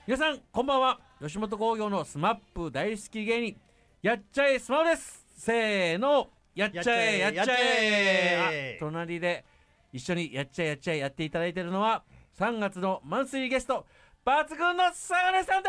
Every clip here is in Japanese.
皆さんこんばんは。吉本興業のスマップ大好き芸人やっちゃえスマホです。せーの、やっちゃえやっちゃえ。隣で一緒にやっちゃえやっちゃえやっていただいているのは3月のマンスリーゲスト抜群のサガネさんです。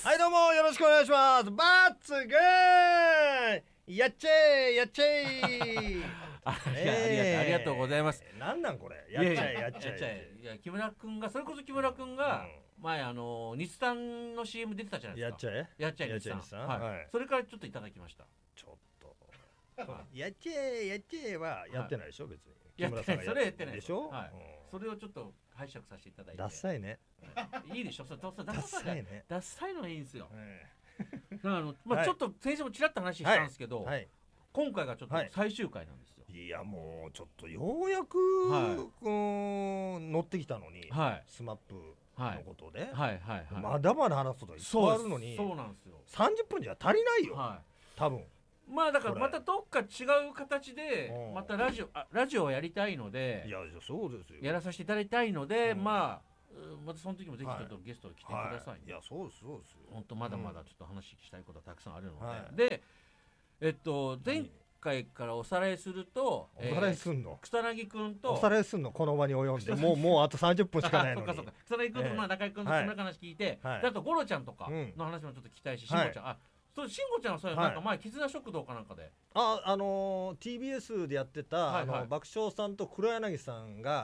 はい、どうもよろしくお願いします。抜群やっちゃえやっちゃえありがとうございます。 なんなんこれ、やっちゃえやっちゃえ。 いや、木村くんが、それこそ木村くんが、前日産の CM 出てたじゃないですか。やっちゃえ日産、はい、それからちょっといただきました。 ちょっとやっちゃえやっちゃえはやってないでしょ、別に。 やってない、それやってないでしょ。 それをちょっと拝借させていただいて。 ダッサいね。 いいでしょ、それダッサいね。 ダッサいのがいいんですよ。まあちょっと先生もちらっと話したんですけど、今回がちょっと最終回なんですよ。 いや、もうちょっとようやく乗ってきたのに、スマップのことでまだまだ話すことがいっぱいあるのに、 そうなんですよ。 30分じゃ足りないよ、多分。 まあだからまたどっか違う形でまたラジオをやりたいので、 いやそうですよ、 やらさせていただきたいので、またその時もぜひちょっとゲストに来てくださいね。 いや、そうです本当まだまだちょっと話したいことはたくさんあるので、前回からおさらいすると、 おさらいすんの草薙くんとおさらいすんの、この場に及んでもうあと30分しかないのに。 草薙くんと中居くんのそんな話聞いて、あとゴロちゃんとかの話もちょっと聞きたいし、しんごちゃん、慎吾ちゃんはそうなんか前絆食堂かなんかで TBS でやってた爆笑さんと黒柳さんが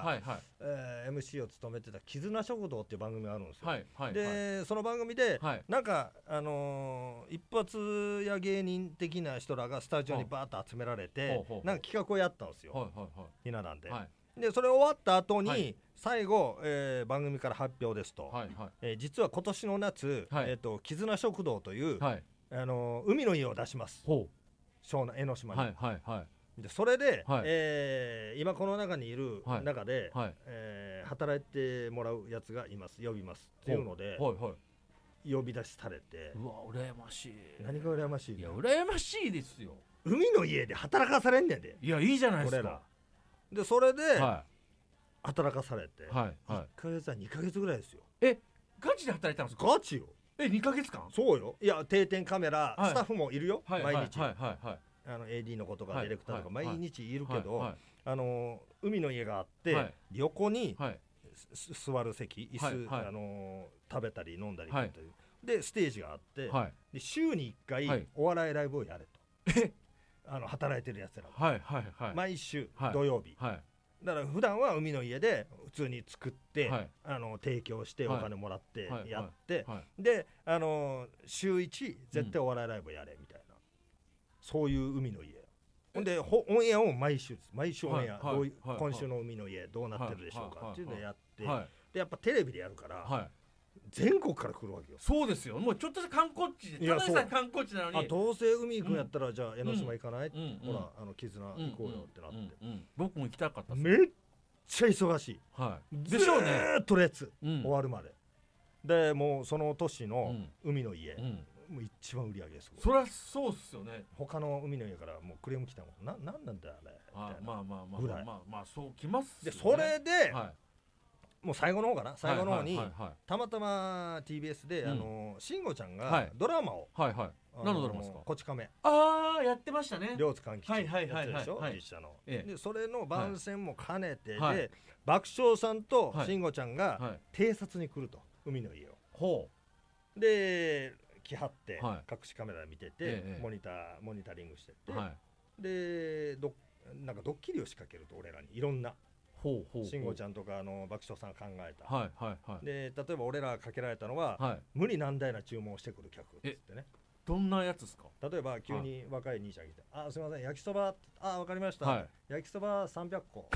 MC を務めてた絆食堂っていう番組があるんですよ。でその番組でなんか一発屋芸人的な人らがスタジオにバーッと集められてなんか企画をやったんですよ、ひな壇で。でそれ終わった後に最後番組から発表ですと、実は今年の夏絆食堂という海の家を出します、湘南江ノ島に。でそれで、今この中にいる中で、働いてもらうやつがいます、呼びますっていうので、呼び出しされて。 うわ、羨ましい。 何が羨ましい？ いや、羨ましいですよ。 海の家で働かされんねんで。 いや、いいじゃないですか。 でそれで、働かされて、1ヶ月は2ヶ月ぐらいですよ。 ガチで働いたんですか？ ガチよ。 2ヶ月間？ そうよ。いや、定点カメラ、スタッフもいるよ、毎日。AD の子とかディレクターとか毎日いるけど、海の家があって、横に座る席、椅子、食べたり飲んだりというでステージがあって、で週に1回お笑いライブをやれと。働いてるやつら毎週土曜日。だから普段は海の家で普通に作って、提供してお金もらってやって、で週1絶対お笑いライブやれみたいな、そういう海の家。ほんでオンエアを毎週オンエア、今週の海の家どうなってるでしょうかっていうのをやって、でやっぱテレビでやるから、全国から来るわけよ。 そうですよ。もうちょっとした観光地で、ただでさえ観光地なのに、 どうせ海行くんやったらじゃあ江ノ島行かない？ほら絆行こうよってなって、 僕も行きたかった。 めっちゃ忙しいでしょうね。 ずーっと列終わるまでで、もうその年の海の家もう一番売り上げすごい。 そりゃそうっすよね。 他の海の家からもうクレーム来たもん。なんなんだよあれみたいなぐらい。 まあそうきますでそれでもう最後の方かな、最後の方にたまたま TBS で慎吾ちゃんがドラマを、 何のドラマですか？ こち亀。 やってましたね。 両津勘吉やつでしょ、実写の。でそれの番宣も兼ねてで爆笑さんと慎吾ちゃんが偵察に来ると、海の家を。で来はって隠しカメラで見てて、モニタリングしてて、でなんかドッキリを仕掛けると、俺らにいろんな。慎吾ちゃんとか爆笑さんが考えた。で例えば俺らがかけられたのは、無理難題な注文をしてくる客っつってね。 どんなやつですか？例えば急に若い兄ちゃん来て、すいません焼きそば、わかりました、焼きそば300個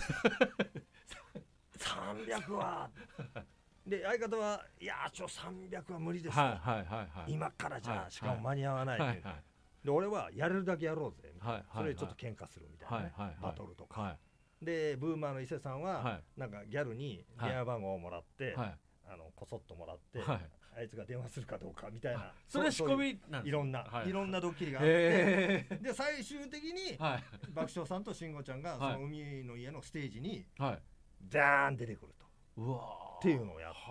300はで相方は、いや300は無理ですと、今からじゃしかも間に合わないってで、俺はやれるだけやろうぜみたいな、それでちょっと喧嘩するみたいな、バトルとかで、ブーマーの伊勢さんはなんかギャルに電話番号をもらって、こそっともらって、あいつが電話するかどうかみたいな、 それ仕込みなんです。 いろんなドッキリがあって、で最終的に爆笑さんと慎吾ちゃんがその海の家のステージにダーン出てくると。 っていうのをやって、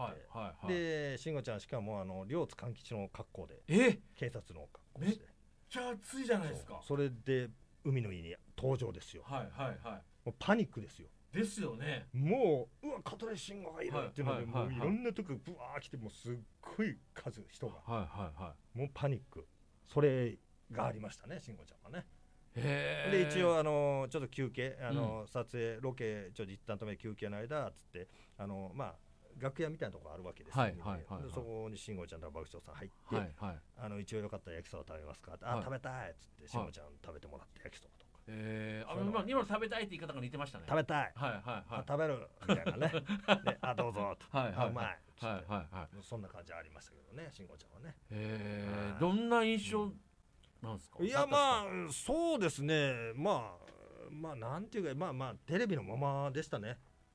で慎吾ちゃんしかも両津勘吉の格好で警察の格好して、 めっちゃ暑いじゃないですか。 それで海の家に登場ですよ。もうパニックですよ。 ですよね。 もう香取慎吾がいるっていうので、もういろんなとこブワー来て、もうすっごい数人が、もうパニック、それがありましたね、慎吾ちゃんはね。で一応ちょっと休憩撮影ロケちょっと一旦止め休憩の間っつってまあ楽屋みたいなところあるわけですよ。そこに慎吾ちゃんと爆笑さん入って、一応よかったら焼きそば食べますかって、食べたいっつって慎吾ちゃん食べてもらって焼きそばとか。 今の食べたいって言い方が似てましたね。 食べたい、食べるみたいなね。どうぞと、うまい、そんな感じありましたけどね、慎吾ちゃんはね。 どんな印象なんですか？ いやまあそうですね、まあなんていうか、まあテレビのままでしたね。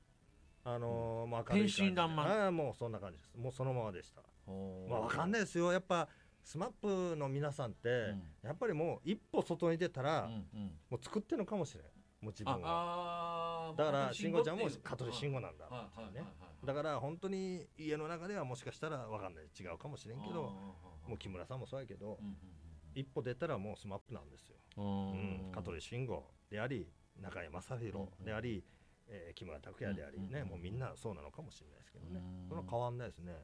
天真爛漫。 もうそんな感じです。もうそのままでした。まあわかんないですよ。やっぱスマップの皆さんって、やっぱりもう一歩外に出たら、もう作ってるのかもしれん。もう自分は。だから慎吾ちゃんも香取慎吾なんだってね。だから本当に家の中ではもしかしたらわかんない、違うかもしれんけど、もう木村さんもそうやけど、一歩出たらもうスマップなんですよ。香取慎吾であり、中井正広であり、木村拓哉でありね、もうみんなそうなのかもしれないですけどね。それは変わんないですね。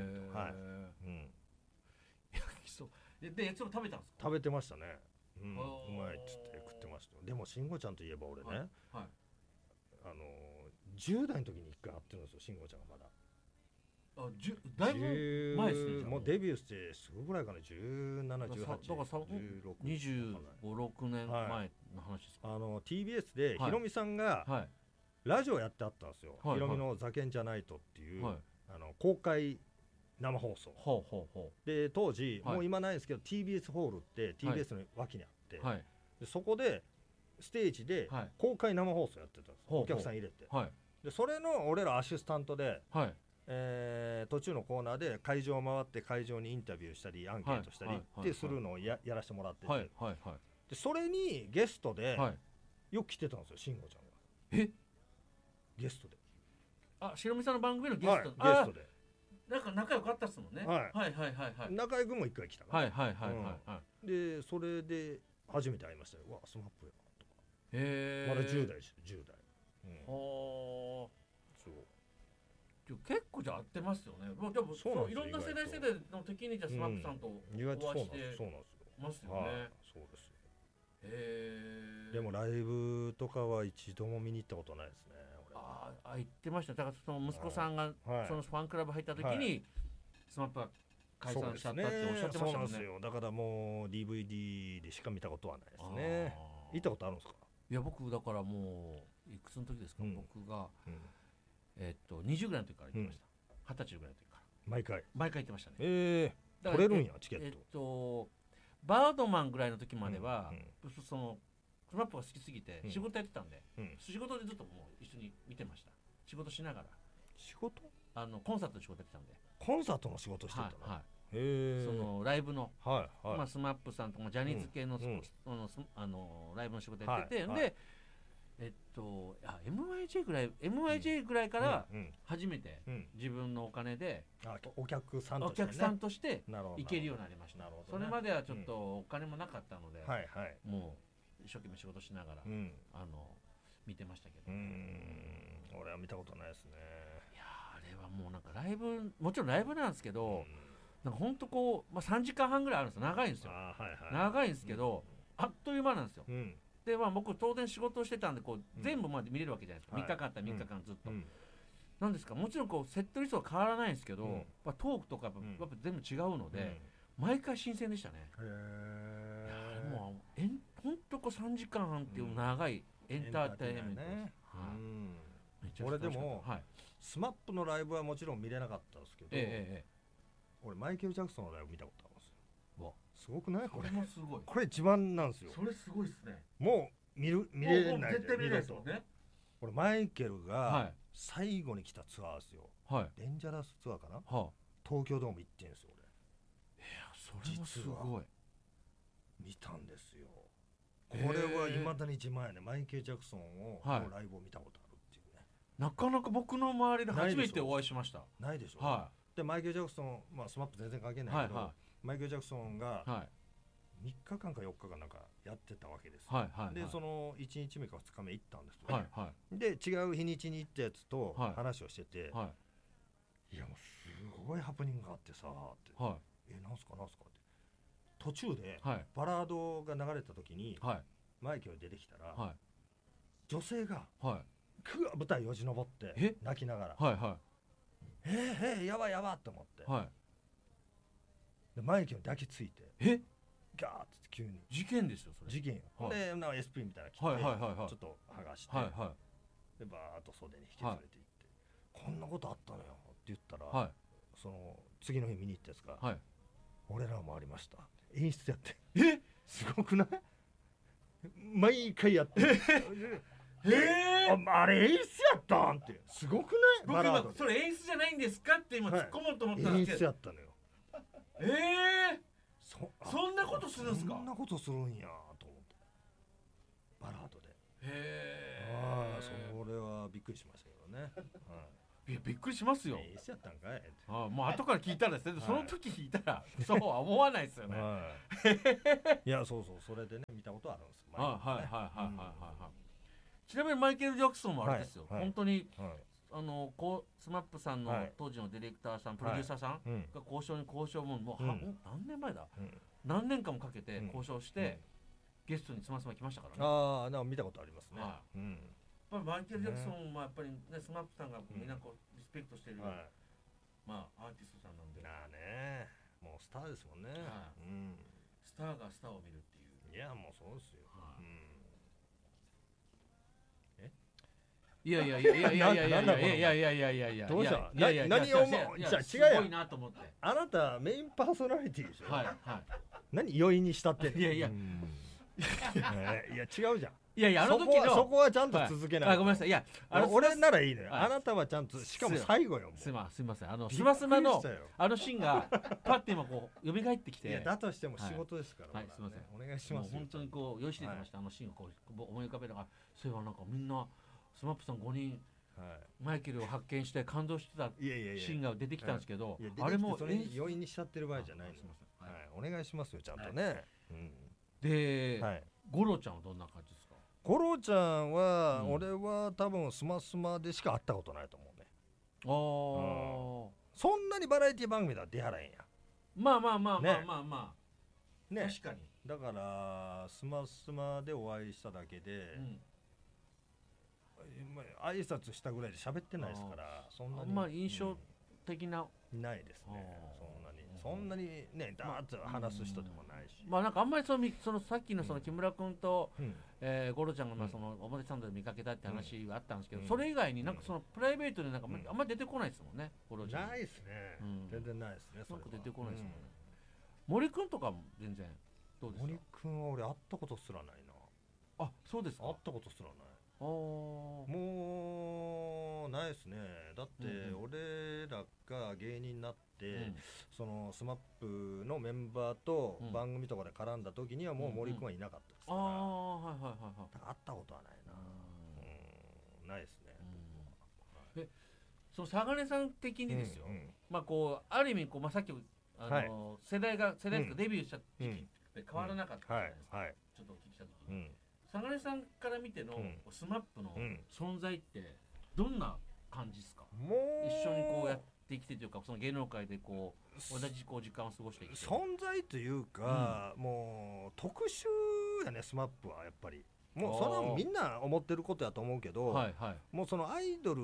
焼きそばで焼きそば食べたんですか？ 食べてましたね。うまいっつって食ってました。でも慎吾ちゃんといえば俺ね、10代の時に1回会ってるんですよ、慎吾ちゃんがまだ。 だいぶ前ですね。 もうデビューしてすぐぐらいかな、17、18、 だから25、6年前の話ですか。 TBS でヒロミさんがラジオやってあったんですよ。ヒロミのザケンじゃないとっていう公開生放送で、当時もう今ないんですけど TBS ホールって TBS の脇にあって、そこでステージで公開生放送やってたんです、お客さん入れて。でそれの俺らアシスタントで、途中のコーナーで会場を回って会場にインタビューしたりアンケートしたりってするのをやらせてもらってて、でそれにゲストでよく来てたんですよ、慎吾ちゃんが。ゲストで。 ヒロミさんの番組のゲストで。 ゲストで。 なんか仲良かったっすもんね。 中居君も一回来たから。でそれで初めて会いましたよ。わ、スマップやとか。まだ10代です、10代。 結構じゃあ合ってますよね。でもいろんな世代の時にじゃスマップさんとお会いしてますよね。 そうです。でもライブとかは一度も見に行ったことないですね。 言ってました。だからその息子さんがそのファンクラブ入った時にスマップが解散しちゃったっておっしゃってましたもんね。 そうなんですよ。だからもう DVD でしか見たことはないですね。行ったことあるんですか？ いや僕だからもういくつの時ですか、僕が20ぐらいの時から行ってました。20歳ぐらいの時から毎回行ってましたね。 取れるんやチケット。 バードマンぐらいの時まではそのスマップが好きすぎて仕事やってたんで、仕事でずっともう一緒に見てました。仕事しながら。 仕事？ コンサートの仕事やってたんで。 コンサートの仕事してたの？ そのライブのスマップさんとかジャニーズ系のライブの仕事やってて、でMYJ ぐらいから初めて自分のお金でお客さんとして行けるようになりました。それまではちょっとお金もなかったので、もう一生懸命仕事しながら見てましたけど。 俺は見たことないですね。 いやあれはもうなんかライブ、もちろんライブなんですけど、なんかほんとこう3時間半ぐらいあるんですよ。長いんですよ。長いんですけどあっという間なんですよ。で僕当然仕事をしてたんで全部まで見れるわけじゃないですか。3日間あったら3日間ずっと。なんですか、もちろんセットリストは変わらないんですけど、トークとかやっぱ全部違うので、毎回新鮮でしたね。もうほんと3時間半っていう長いエンターテインメントです。 俺でもスマップのライブはもちろん見れなかったんですけど、俺マイケル・ジャクソンのライブ見たことあるんですよ。すごくない？これもすごい。これ一番なんですよ。 それすごいですね。 もう見れない。 絶対見れないですよね。 俺マイケルが最後に来たツアーですよ。デンジャラスツアーかな。東京ドーム行ってんですよ俺。 いやそれもすごい。 見たんですよ。これはいまだに自慢やね。マイケル・ジャクソンのライブを見たことあるっていうね。 なかなか僕の周りで初めてお会いしました。 ないでしょ。 はでマイケル・ジャクソン、スマップ全然関係ないけど、マイケル・ジャクソンが3日間か4日間なんかやってたわけです。でその1日目か2日目行ったんですよね。で違う日にちに行ったやつと話をしてて、いやもうすごいハプニングがあってさって、なんすかって途中でバラードが流れた時にマイケル出てきたら、女性がぐわ舞台よじ登って泣きながら、やばいやばって思って、でマイケルに抱きついてガーッて急に事件ですよそれ。 事件よ。でなんか SP みたいなの着て、ちょっと剥がして、でバーッと袖に引き連れて行って、こんなことあったのよって言ったら、その次の日見に行ったやつが、俺らもありました、演出やって、すごくない？毎回やってあれ演出やったんってすごくない？ 僕今それ演出じゃないんですかって今突っ込もうと思ったんですけど、 演出やったのよ。 そんなことするんですか？ そんなことするんやと思って、バラードで。それはびっくりしましたけどね。 いやびっくりしますよ。 演出やったんかい。 もう後から聞いたらですね、その時聞いたらそうは思わないですよね。 いやそうそれでね見たことあるんです。 ちなみにマイケル・ジャクソンもあれですよ、本当にスマップさんの当時のディレクターさん、プロデューサーさんが交渉も何年前だ、何年間もかけて交渉してゲストにスマ来ましたからね。 なんか見たことありますね。 やっぱりマイケル・ジャクソンはやっぱりね、スマップさんがみんなこうリスペクトしてるアーティストさんなんで、 もうスターですもんね。 スターがスターを見るっていう。 いやもうそうですよ。 いやどうした？何を思う？じゃ違うやん。すごいなと思って。 あなたメインパーソナリティでしょ。何余韻にしたってんの？いや違うじゃん。 あの時のそこはちゃんと続けない。 ごめんなさい。 俺ならいいのよ。あなたはちゃんと、しかも最後よ。 すいません。スマスマのシーンがパッて今こう蘇ってきて。 だとしても仕事ですから。 すいません。 お願いします。 本当にこう用意してました。シーンをこう思い浮かべながら、そういえばなんかみんなスマップさん5人マイケルを発見して感動してたシーンが出てきたんですけど、あれも余韻にしちゃってる場合じゃないの。お願いしますよちゃんとね。 で、ゴロちゃんはどんな感じですか？ ゴロちゃんは、俺は多分スマスマでしか会ったことないと思うね。そんなにバラエティ番組では出はらへんや。 まあね、 確かに。 だからスマスマでお会いしただけで、挨拶したぐらいで喋ってないですから、そんなにまあ印象的なないですね。そんなにねダーッと話す人でもないし、 なんかあんまりそのさっきのその木村君とゴロちゃんがその表参道で見かけたって話があったんですけど、それ以外になんかそのプライベートでなんかあんまり出てこないですもんね、ゴロちゃん。 ないですね。全然ないですね。 なんか出てこないですもんね。森君とかも全然どうですか？ 森君は俺会ったことすらないな。 そうですか。 会ったことすらない。もうないですね。だって俺らが芸人になって、そのスマップのメンバーと番組とかで絡んだ時にはもう森君はいなかったですから、会ったことはないな。ないですね。 そのサガネさん的にですよ、こうある意味こうさっき世代がデビューした時期って変わらなかったじゃないですか。ちょっとお聞きした時に。サガネさんから見てのスマップの存在ってどんな感じですか？一緒にこうやってきてというか、その芸能界でこう同じこう時間を過ごしてきて、 存在というか、もう特殊やね、スマップはやっぱり。もうそれはみんな思ってることやと思うけど、もうそのアイドル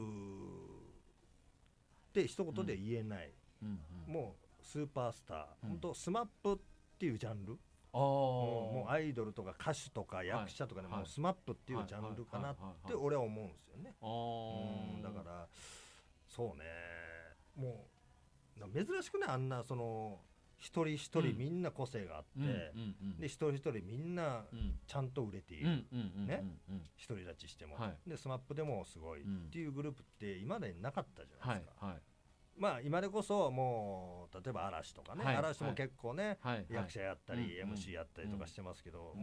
って一言で言えない、もうスーパースター、本当スマップっていうジャンル、もうアイドルとか歌手とか役者とかでもスマップっていうジャンルかなって俺は思うんですよね。だからそうね、もう珍しくね、あんなその一人一人みんな個性があって、で一人一人みんなちゃんと売れているね、独り立ちしても、でスマップでもすごいっていうグループって今までなかったじゃないですか。今でこそもう例えば嵐とかね、嵐も結構ね、役者やったり MC やったりとかしてますけど、も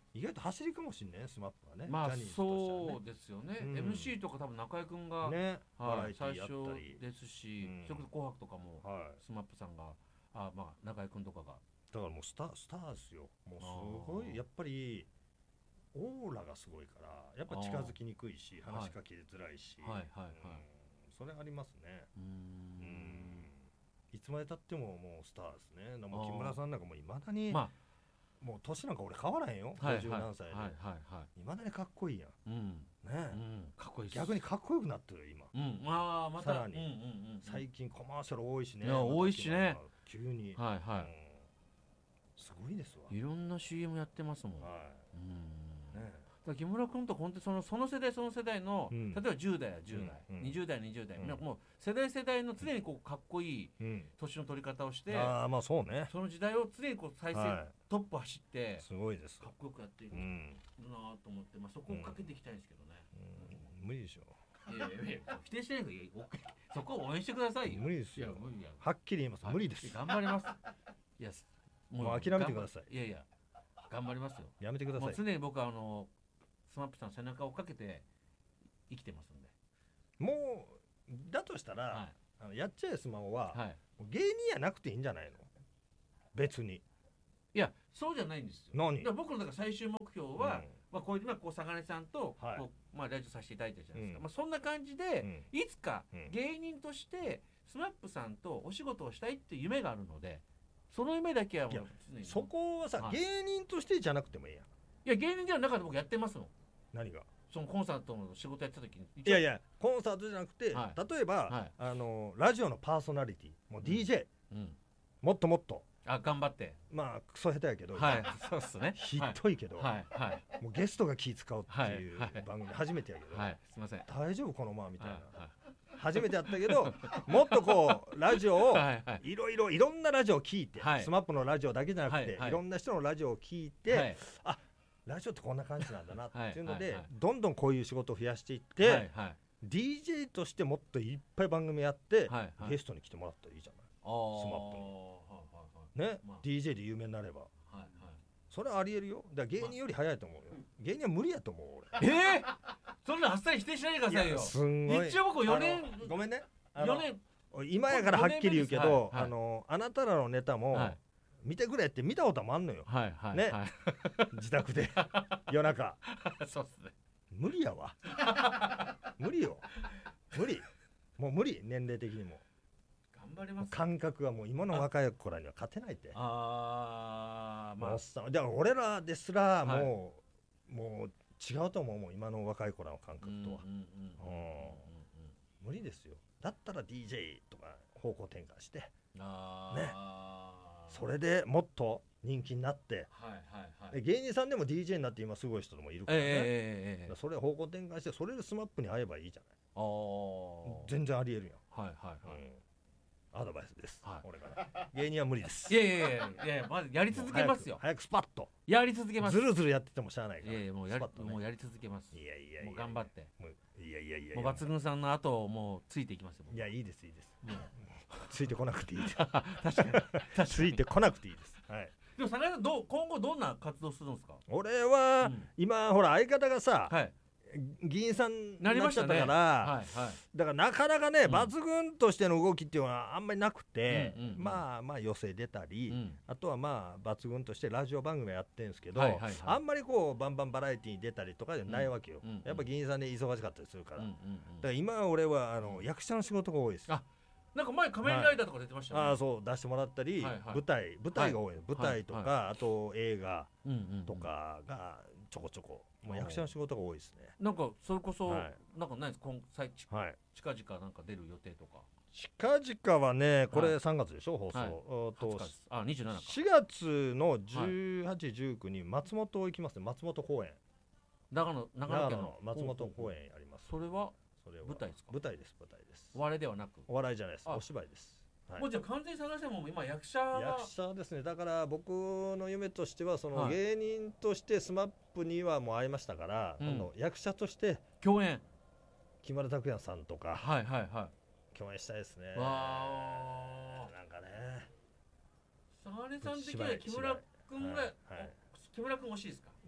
意外と走りかもしんねスマップはね。 まあジャニーズとしてはねそうですよね、 うん MC とか多分中居君が、 ね、バラはい、 エティ最やったり初ですし、 うんそれこそ紅白とかもはスマップさんがまあ中居君とかがい、だからもうスターですよ。もうすごいやっぱりオーラがすごいからやっぱ近づきにくいし話しかけづらいし、 はいはいはいはい、 それありますね。 うーんいつまでたってももうスターですね。もう木村さんなんかもいまだに、 まもう年なんか俺変わらへんよ、 あ、はい 50 はい何歳で、 はいはいはいまだにかっこいいやんうんね、 かっこいいです。 逆にかっこよくなってる今、 またさらに最近コマーシャル多いしね。 いや多いしね、 急に、 はいはい、 すごいですわ。 いろんな CM やってますもん。 はいだかね、 ら木村君と本当にその世代その世代の、例えば10代や10代、20代20代、もう世代世代の常にこうかっこいい年の取り方をして、 まあそうね、 その時代を常にこう再生、トップ走ってすごいですかっこよくやっていくなと思って、そこをかけていきたいんですけどね。 無理でしょ。 いや否定してないけどそこを応援してくださいよ。 無理ですよ。 いや無理や、 はっきり言います、無理です。 頑張ります。いやもう諦めてください。 いやいや頑張りますよ。 やめてください。 もう常に僕はスマップさんの背中をかけて生きてますんで。 もうだとしたら、やっちゃえスマホは、芸人やなくていいんじゃないの別に。 いやそうじゃないんですよ。 何？ 僕のだから最終目標は、こういうこう相良さんとこうラジオさせていただいたじゃないですか。そんな感じで、いつか芸人としてスマップさんとお仕事をしたいっていう夢があるので、その夢だけはもう常にそこはさ、芸人としてじゃなくてもいいやん。 いや芸人ではなかった僕やってますもん。 何が？ そのコンサートの仕事やってた時に。 いやいやコンサートじゃなくて、例えば、ラジオのパーソナリティもう DJ、もっともっと頑張って、 まあクソ下手やけど、 そうっすね、 ひっどいけど、もうゲストが気使うっていう番組初めてやけど、 すいません大丈夫このままみたいな、初めてやったけど、もっとこうラジオをいろんなラジオを聞いて、スマップのラジオだけじゃなくて、いろんな人のラジオを聞いて、あ、ラジオってこんな感じなんだなっていうので、どんどんこういう仕事を増やしていって、DJ としてもっといっぱい番組やって、ゲストに来てもらったらいいじゃない、スマップにね、DJ で有名になれば、それはありえるよ。だから芸人より早いと思うよ。芸人は無理やと思う俺。そんなあっさり否定しないでくださいよ。 すんごい。 一応僕4年、 ごめんね、 4年今やからはっきり言うけど、あなたらのネタも見てくれって見たこともあんのよね、自宅で夜中。 そうっすね、 無理やわ。無理よ、無理、もう無理、年齢的にも頑張ります。 感覚はもう今の若い子らには勝てないって。 まあだから俺らですらもう違うと思うもん、今の若い子らの感覚とは。無理ですよ。だったら DJ とか方向転換してね、それでもっと人気になって、芸人さんでも DJ になって今すごい人もいるからね、それ方向転換して、それでスマップに会えばいいじゃない。全然ありえるやん。アドバイスです、俺から芸人は無理です。 いやまずやり続けますよ。 早くスパッとやり続けます。 ずるずるやっててもしゃあないから。 もうやり続けます。 いやもう頑張って、 いやもう抜群さんの後をもうついていきますよ。 いや、いいですいいです、ついてこなくていいです。 確かについてこなくていいです。 でも相良さん今後どんな活動するんですか？ 俺は今ほら相方がさ議員さんになっちゃったから、だからなかなかね、抜群としての動きっていうのはあんまりなくて、まあ余生出たり、あとはまあ抜群としてラジオ番組やってるんですけど、あんまりこうバンバンバラエティに出たりとかじゃないわけよ。やっぱ議員さんで忙しかったりするから、だから今俺は役者の仕事が多いです。 なんか前仮面ライダーとか出てましたね。 そう出してもらったり、舞台が多い、舞台とかあと映画とかがちょこちょこ、もう役者の仕事が多いですね。 なんかそれこそなんかないですか、近々なんか出る予定とか。 近々はね、これ3月でしょ放送。 27か。 4月の18、19に松本行きますね。松本公演、 長野県の松本公演やります。 それは舞台ですか？ 舞台です。 お笑いではなく。 お笑いじゃないです、お芝居です。 もうじゃあ完全に探しても今役者ですね。だから僕の夢としてはその芸人としてスマップにはもう会いましたから、今度役者として共演、 木村拓哉さんとか共演したいですね。なんかね、 相良さん的には木村君惜しいですか？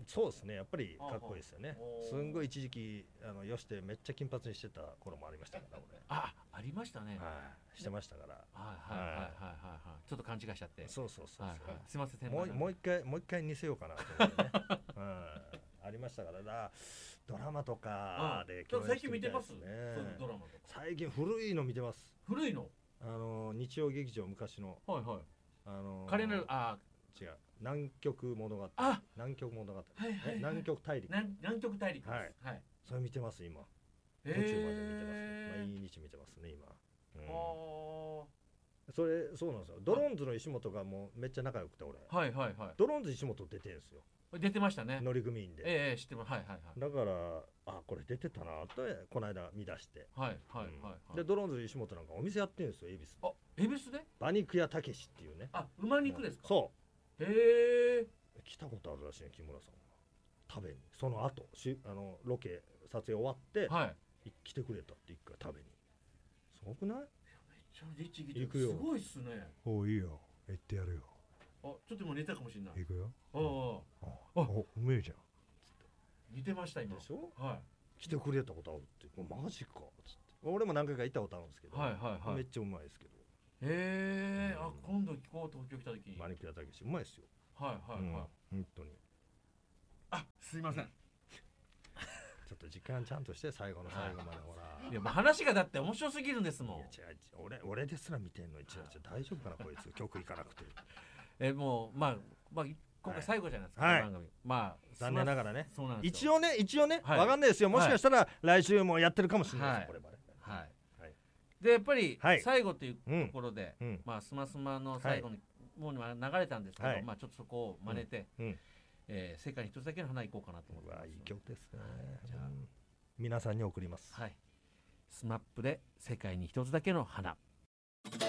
そうですね、やっぱりかっこいいですよね。すんごい一時期よしてめっちゃ金髪にしてた頃もありましたから俺。 ありましたね。 はい、してましたから。 はいはいはいはいはい。ちょっと勘違いしちゃって。 そうそうそう。 すいません、先輩。もう一回似せようかなと思ってね。ありましたから。ドラマとかで最近見てます？ドラマとか。 最近古いの見てます。 古いの？ 日曜劇場昔の。 はいはい。カレーの違う、南極物語。南極物語。南極大陸。 南極大陸。はい。 それ見てます今。途中まで見てます。毎日見てますね今。それそうなんですよ。ドローンズの石本がもうめっちゃ仲良くて俺。 はいはいはい。 ドローンズ石本出てるんですよ。 出てましたね。 乗組員で。 知ってます。はいはいはい。 だからこれ出てたなとこの間見出して。 はいはいはい。 でドローンズ石本なんかお店やってるんですよ恵比寿。 恵比寿で？ 馬肉屋たけしっていうね。 馬肉ですか？ そう。 へえ。 来たことあるらしいね木村さんが。食べにその後ロケ撮影終わって来てくれたって一回食べに。すごくない？めっちゃ律儀で。すごいっすね。 おいいよ行ってやるよ。 ちょっともう寝たかもしれない。 行くよ。 うめえじゃん。 似てました今。 でしょ？ はい。 来てくれたことあるって。マジかつって。俺も何回か行ったことあるんですけど。めっちゃうまいですけど。 へえ。今度行こう東京来た時に。 馬肉屋たけしうまいですよ。 はいはいはい。 本当に。 すいません。 ちょっと時間ちゃんとして最後の最後までほら。 いやもう話がだって面白すぎるんですもん。いや違う俺ですら見てんのに大丈夫かなこいつ曲行かなくて。 もうまあ今回最後じゃないですか、番組。 残念ながらね。 そうなんです一応ねわかんないですよ。もしかしたら来週もやってるかもしれないですこれまで。 はい。でやっぱり最後というところでスマスマの最後にもう流れたんですけど、ちょっとそこを真似て世界に一つだけの花行こうかなと思ってます。 いい曲ですね。じゃあ皆さんに送ります。 はい。スマップで世界に一つだけの花。